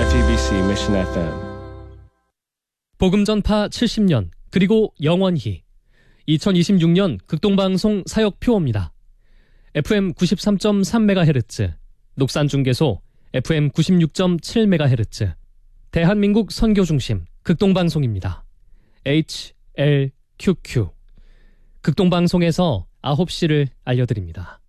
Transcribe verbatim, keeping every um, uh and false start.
아이티비씨 Mission 에프엠. 복음전파 칠십 년 그리고 영원히 이천이십육 년 극동방송 사역표어입니다. 에프엠 구십삼 점 삼 메가헤르츠, 녹산중계소 에프엠 구십육 점 칠 메가헤르츠, 대한민국 선교중심 극동방송입니다. 에이치엘큐큐. 극동방송에서 아홉 시를 알려드립니다.